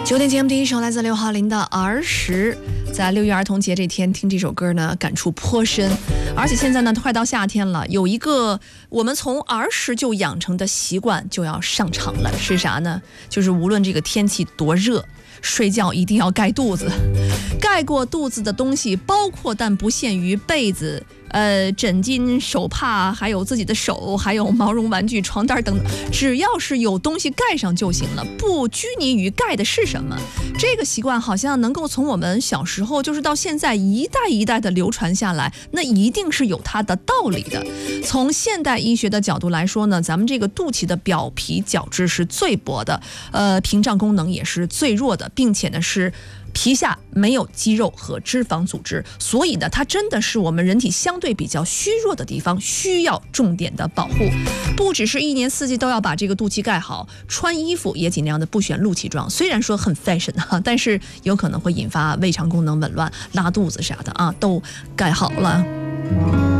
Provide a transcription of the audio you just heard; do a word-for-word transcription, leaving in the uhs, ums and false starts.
九点节目第一首来自刘浩霖的《儿时》，在六一儿童节这天听这首歌呢，感触颇深。而且现在呢，快到夏天了，有一个我们从儿时就养成的习惯就要上场了，是啥呢？就是无论这个天气多热，睡觉一定要盖肚子。盖过肚子的东西包括但不限于被子、呃枕巾、手帕，还有自己的手，还有毛绒玩具、床单等等，只要是有东西盖上就行了，不拘泥于盖的是什么。这个习惯好像能够从我们小时候就是到现在一代一代的流传下来，那一定是有它的道理的。从现代医学的角度来说呢，咱们这个肚脐的表皮角质是最薄的，呃屏障功能也是最弱的，并且呢是皮下没有肌肉和脂肪组织，所以呢它真的是我们人体相对比较虚弱的地方，需要重点的保护。不只是一年四季都要把这个肚脐盖好，穿衣服也尽量的不选露脐装，虽然说很 fashion 哈，但是有可能会引发胃肠功能紊乱、拉肚子啥的啊，都盖好了。